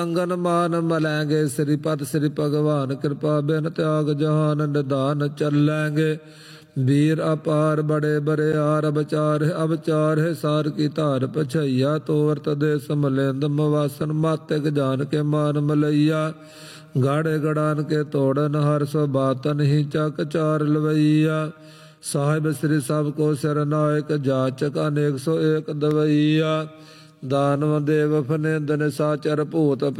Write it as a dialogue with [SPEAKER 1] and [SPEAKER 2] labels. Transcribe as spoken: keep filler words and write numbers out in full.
[SPEAKER 1] ਅੰਗਨ ਮਾਨ ਮਲੈਂਗੇ ਸ੍ਰੀਪਤ ਸ੍ਰੀ ਭਗਵਾਨ ਕਿਰਪਾ ਬਿਨ ਤਿਆਗ ਜਹਾਨ ਨਿਦਾਨ ਚੱਲੈਂਗੇ ਵੀਰ ਅਪਾਰ ਬੜੇ ਬਰਿਆਰ ਅਬਚਾਰ ਅਬਚਾਰ ਹੈ ਸਾਰ ਕੀ ਧਾਰ ਪਛਈਆ ਤੋਰਤ ਦੇ ਸਮਲਿੰਦ ਮਵਾਸਨ ਮਾਤਿਕ ਜਾਨ ਕੇ ਮਾਨ ਮਲਈਆ ਗਾੜੇ ਗੜਾਨ ਕੇ ਤੋੜਨ ਹਰ ਸੋ ਬਾਤਨ ਹੀ ਚੱਕ ਚਾਰ ਲਵਈਆ ਸਾਹਿਬ ਸ੍ਰੀ ਸਭ ਕੋ ਸਰਨਾਇਕ ਜਾਚਕ ਅਨੇਕ ਸੋ ਏਕ ਦਵਈਆ ਦਾਨਵ ਦੇਵ ਫਨਿੰਦ ਨਿਸਾਚਰ ਭੂਤ